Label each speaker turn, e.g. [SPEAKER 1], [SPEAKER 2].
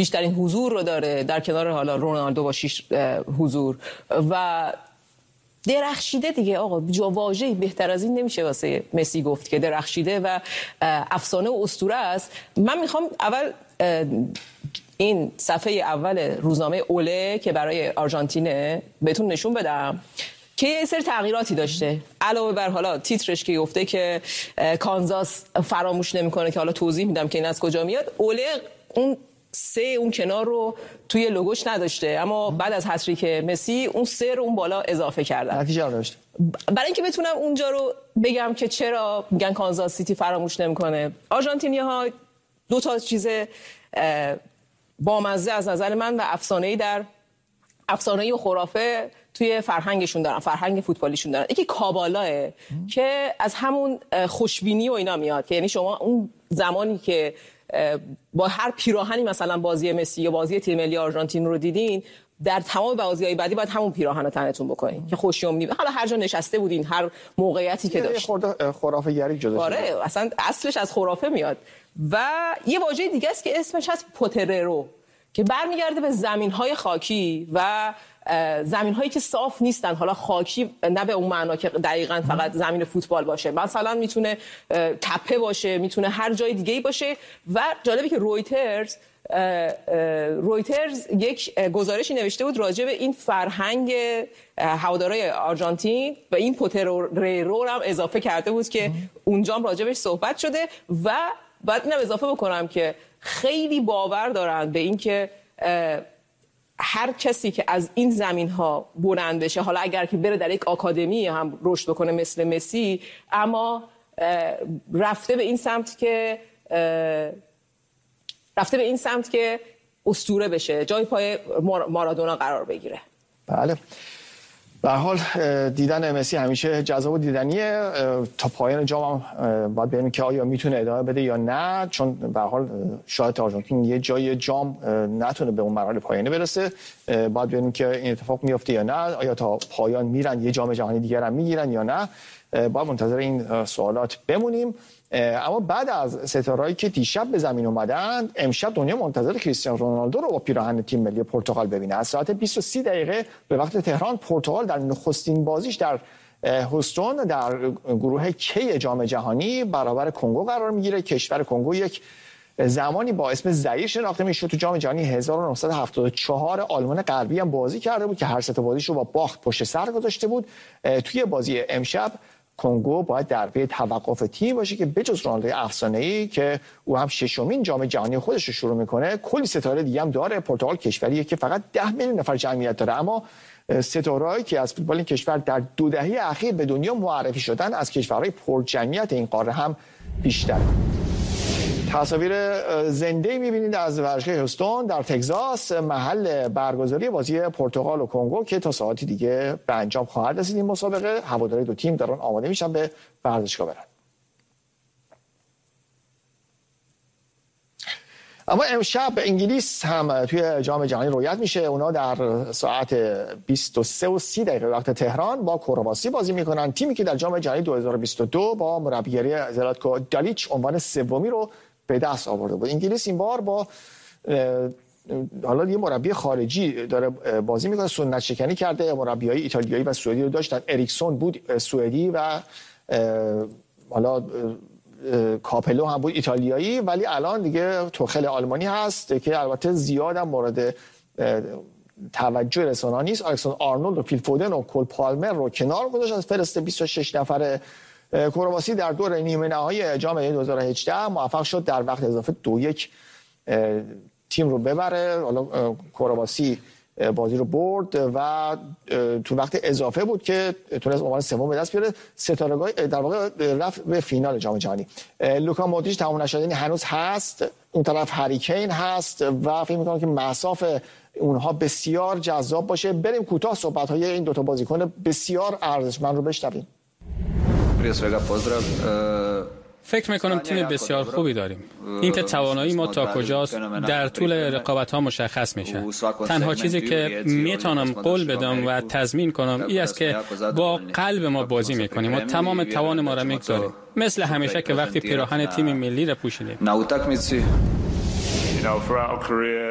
[SPEAKER 1] بیشترین حضور رو داره در کنار حالا رونالدو با 6 حضور و درخشیده دیگه. آقا واژه‌ای بهتر از این نمیشه واسه مسی گفت که درخشیده و افسانه و اسطوره است. من میخوام اول این صفحه اول روزنامه اوله که برای آرژانتینه بهتون نشون بدم که یه سری تغییراتی داشته، علاوه بر حالا تیترش که گفته که کانزاس فراموش نمیکنه، که حالا توضیح میدم که این از کجا میاد. اوله اون اون کنار رو توی لوگوش نداشته، اما بعد از هتریک مسی اون رو اون بالا اضافه کردن.
[SPEAKER 2] نتیجه رو داشته.
[SPEAKER 1] برای اینکه بتونم اونجا رو بگم که چرا میگن کانزاس سیتی فراموش نمیکنه، آرژانتینی‌ها دو تا چیز بامزه از نظر من و افسانه‌ای و خرافه توی فرهنگشون دارن، فرهنگ فوتبالیشون دارن. یکی کابالاه که از همون خوشبینی و اینا میاد، که یعنی شما اون زمانی که با هر پیراهنی مثلا بازی مسی یا بازی تیم ملی آرژانتین رو دیدین، در تمام بازی‌های بعدی باید همون پیراهن رو تنتون بکنین که خوشیومنی، حالا هر جا نشسته بودین، هر موقعیتی که داشت.
[SPEAKER 2] خرافه گری جدا شده.
[SPEAKER 1] آره اصلا اصلش از خرافه میاد. و یه واژه دیگه است که اسمش هست پوتررو، که برمیگرده به زمین‌های خاکی و زمین‌هایی که صاف نیستن. حالا خاکی نه به اون معنا که دقیقاً فقط زمین فوتبال باشه، مثلا میتونه تپه باشه، میتونه هر جای دیگه‌ای باشه. و جالبه که رویترز یک گزارشی نوشته بود راجع به این فرهنگ هوادارهای آرژانتین و این پوتررو هم اضافه کرده بود که اونجا هم راجع بهش صحبت شده. و بعد اینم اضافه بکنم که خیلی باور دارن به این که هر کسی که از این زمین‌ها بلند بشه، حالا اگر که بره در یک آکادمی هم رشد بکنه مثل مسی، اما رفته به این سمت که اسطوره بشه، جای پای مارادونا قرار بگیره.
[SPEAKER 2] بله. به هر حال دیدن مسی همیشه جذاب و دیدنیه. تا پایان جام هم باید ببینیم که آیا میتونه ادامه بده یا نه، چون به هر حال شاید آرژانتین یه جای جام نتونه به اون مرحله پایانی برسه. باید ببینیم که این اتفاق میفته یا نه، آیا تا پایان میرن یه جام جهانی دیگر هم میگیرن یا نه. باید منتظر این سوالات بمونیم. اما بعد از ستارهایی که دیشب به زمین اومدن، امشب دنیا منتظر کریستیانو رونالدو رو با پیراهن تیم ملی پرتغال ببینه. از ساعت 20:30 به وقت تهران، پرتغال در نخستین بازیش در هوستون در گروه کی جام جهانی برابر کنگو قرار میگیره. کشور کنگو یک زمانی با اسم زئیر شناخته میشد. تو جام جهانی 1974 آلمان غربی هم بازی کرده بود که هر سه تا بازیش رو با باخت پشت سر گذاشته بود. توی بازی امشب کنگو باید در پی توقف تیم باشه که بجز رونالدوی افسانه‌ای که او هم ششمین جام جهانی خودش رو شروع میکنه، کلی ستاره دیگه هم داره. پرتغال کشوریه که فقط 10 میلیون نفر جمعیت داره، اما ستارهایی که از فوتبال این کشور در 2 دهه اخیر به دنیا معرفی شدن از کشورهای پرجمعیت این قاره هم بیشتره. تصاویر زنده می‌بینید از ورزشگاه هوستون در تگزاس، محل برگزاری بازی پرتغال و کنگو که تا ساعتی دیگه به انجام خواهد رسید. این مسابقه هواداری دو تیم دارن آماده میشن به ورزشگاه برن. اما امشب انگلیس هم توی جام جهانی رویت میشه. اونا در ساعت 23:30 وقت تهران با کرواسی بازی میکنن. تیمی که در جام جهانی 2022 با مربیگری زلاتکو دالیچ عنوان سومی رو به دست آورده بود. انگلیس این بار با حالا یه مربی خارجی داره بازی میکنه، سنت شکنی کرده. مربیای ایتالیایی و سوئدی رو داشتن. اریکسون بود سوئدی و حالا کاپلو هم بود ایتالیایی، ولی الان دیگه توخل آلمانی هست که البته زیاد هم مورد توجه رسانه‌ها نیست. الکساندر آرنولد و فیل فودن و کول پالمر رو کنار گذاشت از فهرست 26 نفره. کرواسی در دور نیمه نهایی جام 2018 موفق شد در وقت اضافه 2-1 تیم رو ببره. حالا کرواسی بازی رو برد و تو وقت اضافه بود که تونست عنوان سوم به دست بیاره. ستارگان در واقع رفت به فینال جام جهانی. لوکا مودریچ تمام نشدنی هنوز هست، اون طرف هری کین هست و فکر می‌کنم که مصاف اونها بسیار جذاب باشه. بریم کوتاه صحبت‌های این دو تا بازیکن بسیار ارزشمند رو بشنویم.
[SPEAKER 3] فکر میکنم تیم بسیار خوبی داریم. اینکه توانایی ما تا کجاست در طول رقابت‌ها مشخص میشه. تنها چیزی که میتونم قول بدم و تضمین کنم این است که با قلب ما بازی میکنیم و تمام توان ما را میگذاریم، مثل همیشه که وقتی پیراهن تیم ملی را پوشیدیم.